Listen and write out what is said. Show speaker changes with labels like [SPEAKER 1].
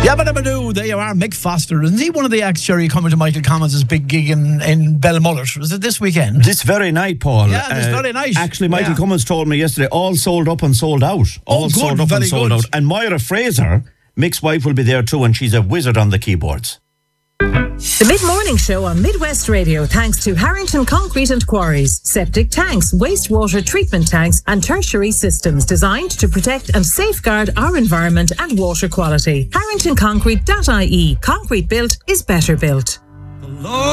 [SPEAKER 1] Yabba-dabba-doo, there you are, Mick Foster. Isn't he one of the acts, Sherry, coming to Michael Collins' big gig in Belmullet? Was it this weekend?
[SPEAKER 2] This very night, Paul.
[SPEAKER 1] Yeah, this very night.
[SPEAKER 2] Actually, Michael Cummins told me yesterday, all sold up and sold out. All sold up and sold out. And Moira Fraser, Mick's wife, will be there too, and she's a wizard on the keyboards.
[SPEAKER 3] The Mid-Morning Show on Midwest Radio, thanks to Harrington Concrete and Quarries, septic tanks, wastewater treatment tanks and tertiary systems designed to protect and safeguard our environment and water quality. HarringtonConcrete.ie. Concrete built is better built.